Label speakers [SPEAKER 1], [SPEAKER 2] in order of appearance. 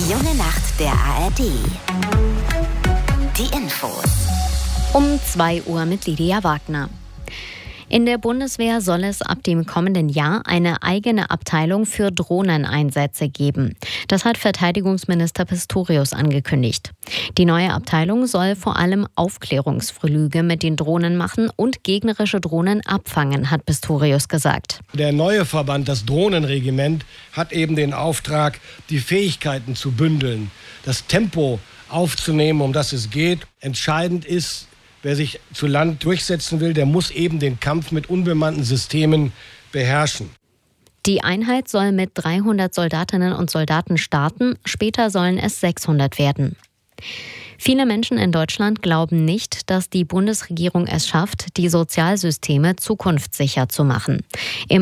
[SPEAKER 1] Junge Nacht der ARD. Die Infos.
[SPEAKER 2] Um 2 Uhr mit Lydia Wagner. In der Bundeswehr soll es ab dem kommenden Jahr eine eigene Abteilung für Drohneneinsätze geben. Das hat Verteidigungsminister Pistorius angekündigt. Die neue Abteilung soll vor allem Aufklärungsflüge mit den Drohnen machen und gegnerische Drohnen abfangen, hat Pistorius gesagt.
[SPEAKER 3] Der neue Verband, das Drohnenregiment, hat eben den Auftrag, die Fähigkeiten zu bündeln, das Tempo aufzunehmen, um das es geht. Entscheidend ist, wer sich zu Land durchsetzen will, der muss eben den Kampf mit unbemannten Systemen beherrschen.
[SPEAKER 2] Die Einheit soll mit 300 Soldatinnen und Soldaten starten, später sollen es 600 werden. Viele Menschen in Deutschland glauben nicht, dass die Bundesregierung es schafft, die Sozialsysteme zukunftssicher zu machen.